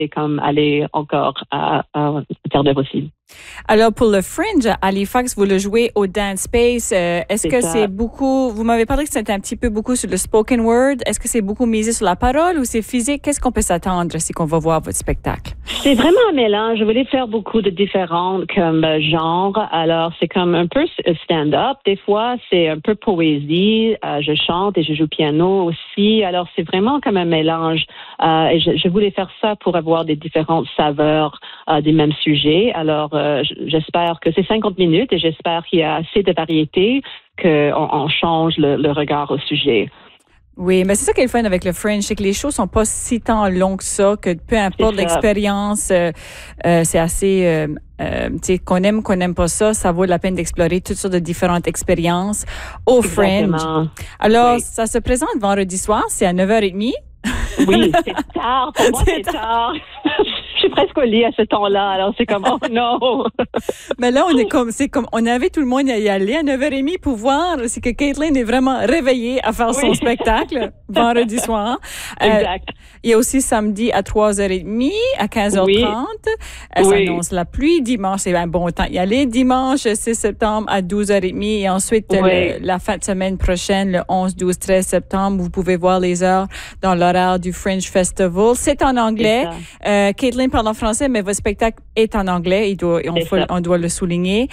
c'est comme aller encore à Terre-Neuve aussi. Alors, pour le Fringe à Halifax, vous le jouez au Dance Space. Est-ce que c'est beaucoup... Vous m'avez parlé que c'était un petit peu beaucoup sur le spoken word. Est-ce que c'est beaucoup misé sur la parole ou c'est physique? Qu'est-ce qu'on peut s'attendre si qu'on va voir votre spectacle? C'est vraiment un mélange. Je voulais faire beaucoup de différents comme genres. Alors, c'est comme un peu stand-up. Des fois, c'est un peu poésie. Je chante et je joue piano aussi. Alors, c'est vraiment comme un mélange. Et je voulais faire ça pour avoir des différentes saveurs des mêmes sujets. Alors, j'espère que c'est 50 minutes et j'espère qu'il y a assez de variété qu'on change le regard au sujet. Oui, mais c'est ça qui est le fun avec le Fringe, c'est que les shows sont pas si tant longs que ça, que peu importe l'expérience, c'est assez, tu sais, qu'on n'aime pas ça, ça vaut la peine d'explorer toutes sortes de différentes expériences au Fringe. Alors, ça se présente vendredi soir, c'est à 9h30. Oui, c'est tard, pour moi c'est tard. Je suis presque au lit à ce temps-là, alors c'est comme, oh non! Mais là, on avait tout le monde à y aller à 9h30 pour voir si que Caitlin est vraiment réveillée à faire son spectacle vendredi soir. Exact. Il y a aussi samedi à 3h30, à 15h30. Ça annonce la pluie. Dimanche, c'est un bon temps y aller. Dimanche, 6 septembre à 12h30. Et ensuite, la fin de semaine prochaine, le 11, 12, 13 septembre, vous pouvez voir les heures dans l'horaire du Fringe Festival. C'est en anglais. Caitlin parle en français, mais votre spectacle est en anglais. On doit le souligner.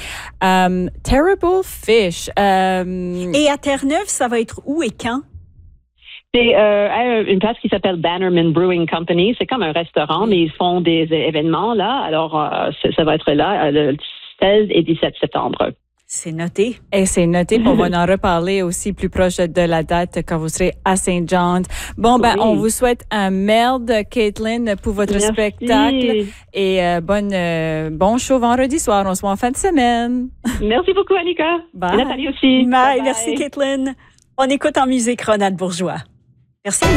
Terrible Fish. Et à Terre-Neuve, ça va être où et quand? C'est une place qui s'appelle Bannerman Brewing Company. C'est comme un restaurant, mais ils font des événements là. Alors, ça va être là le 16 et 17 septembre. C'est noté. Et c'est noté. On va en reparler aussi plus proche de la date quand vous serez à St. John's. Bon, on vous souhaite un merde, Caitlin, pour votre spectacle. Et bon show vendredi soir. On se voit en fin de semaine. Merci beaucoup, Annika. Bye. Et Nathalie aussi. Bye. Merci, Caitlin. On écoute en musique Ronald Bourgeois. Personne